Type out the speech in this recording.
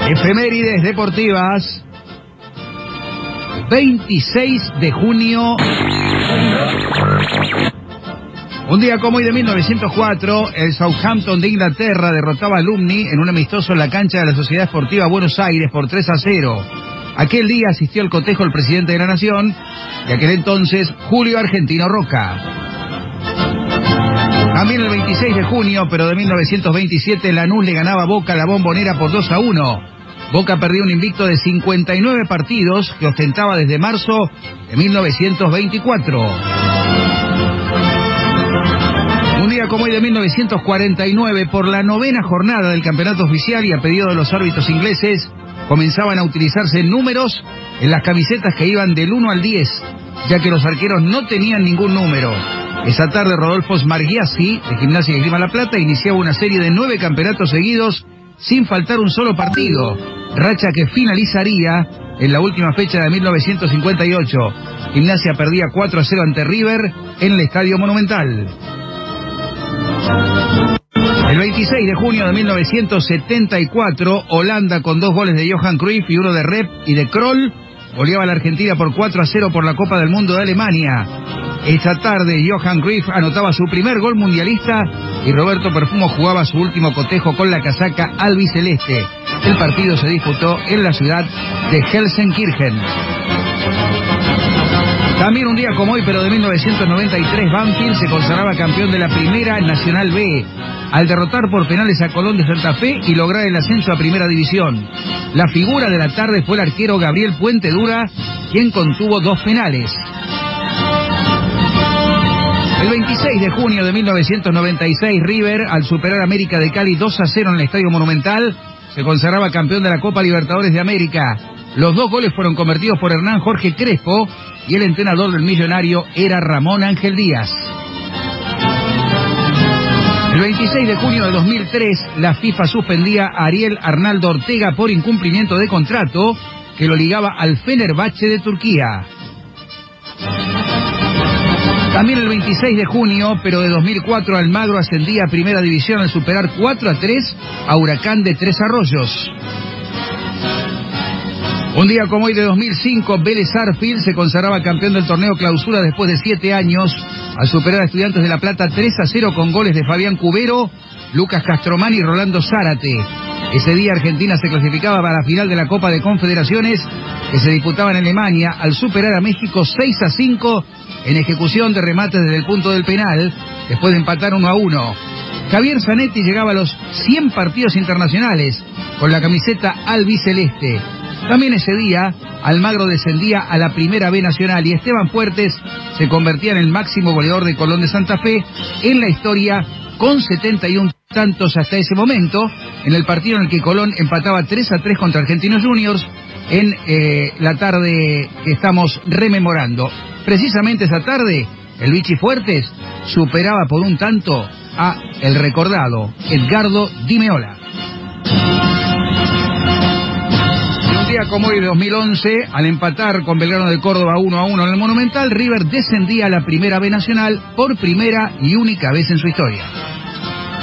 Efemérides deportivas. 26 de junio. Un día como hoy de 1904, el Southampton de Inglaterra derrotaba a Alumni en un amistoso en la cancha de la Sociedad Esportiva Buenos Aires por 3-0. Aquel día asistió al cotejo el presidente de la Nación, de aquel entonces Julio Argentino Roca. También el 26 de junio, pero de 1927, Lanús le ganaba a Boca la Bombonera por 2-1. Boca perdió un invicto de 59 partidos que ostentaba desde marzo de 1924. Un día como hoy de 1949, por la 9ª jornada del campeonato oficial y a pedido de los árbitros ingleses, comenzaban a utilizarse números en las camisetas que iban del 1 al 10, ya que los arqueros no tenían ningún número. Esa tarde Rodolfo Smargiassi, de Gimnasia y Esgrima La Plata, iniciaba una serie de 9 campeonatos seguidos sin faltar un solo partido, racha que finalizaría en la última fecha de 1958. Gimnasia perdía 4-0 ante River en el Estadio Monumental. El 26 de junio de 1974, Holanda, con 2 goles de Johan Cruyff y uno de Rep y de Kroll, goleaba a la Argentina por 4-0 por la Copa del Mundo de Alemania. Esta tarde Johan Cruyff anotaba su primer gol mundialista y Roberto Perfumo jugaba su último cotejo con la casaca albiceleste. El partido se disputó en la ciudad de Gelsenkirchen. También un día como hoy, pero de 1993, Banfield se consagraba campeón de la Primera Nacional B, al derrotar por penales a Colón de Santa Fe y lograr el ascenso a Primera División. La figura de la tarde fue el arquero Gabriel Puente Dura, quien contuvo 2 penales. El 26 de junio de 1996, River, al superar a América de Cali 2-0 en el Estadio Monumental, se consagraba campeón de la Copa Libertadores de América. Los 2 goles fueron convertidos por Hernán Jorge Crespo y el entrenador del Millonario era Ramón Ángel Díaz. El 26 de junio de 2003, la FIFA suspendía a Ariel Arnaldo Ortega por incumplimiento de contrato que lo ligaba al Fenerbahce de Turquía. También el 26 de junio, pero de 2004, Almagro ascendía a Primera División al superar 4-3 a Huracán de Tres Arroyos. Un día como hoy de 2005, Vélez Sarsfield se consagraba campeón del torneo Clausura después de 7 años, al superar a Estudiantes de La Plata 3-0 con goles de Fabián Cubero, Lucas Castromán y Rolando Zárate. Ese día Argentina se clasificaba para la final de la Copa de Confederaciones que se disputaba en Alemania al superar a México 6-5 en ejecución de remates desde el punto del penal, después de empatar 1-1. Javier Zanetti llegaba a los 100 partidos internacionales con la camiseta albiceleste. También ese día, Almagro descendía a la Primera B Nacional y Esteban Fuertes se convertía en el máximo goleador de Colón de Santa Fe en la historia, con 71 tantos hasta ese momento, en el partido en el que Colón empataba 3-3 contra Argentinos Juniors en la tarde que estamos rememorando. Precisamente esa tarde, el Vichy Fuertes superaba por un tanto a el recordado Edgardo Di Meola. Día como hoy de 2011, al empatar con Belgrano de Córdoba 1-1 en el Monumental, River descendía a la Primera B Nacional por primera y única vez en su historia.